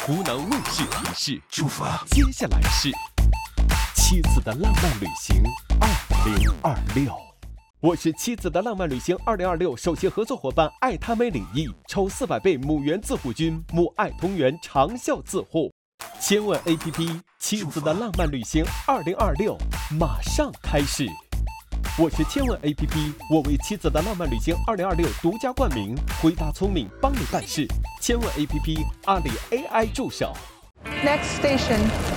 湖南卫视提示：出发，接下来是妻子的浪漫旅行2026。我是妻子的浪漫旅行2026首席合作伙伴爱他美领益，抽400倍母源自护菌，母爱同源长效自护。千问 APP 妻子的浪漫旅行2026马上开始。我是千问 APP， 我为妻子的浪漫旅行2026独家冠名，回答聪明，帮你办事。千问 APP 阿里 AI 助手。 Next station.